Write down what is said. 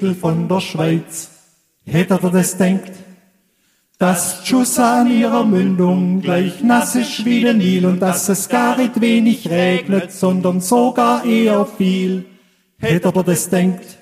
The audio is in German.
von der Schweiz. Hättet ihr das denkt? Dass Chusa an ihrer Mündung gleich nass ist wie der Nil und dass es gar nicht wenig regnet, sondern sogar eher viel. Hättet ihr das denkt?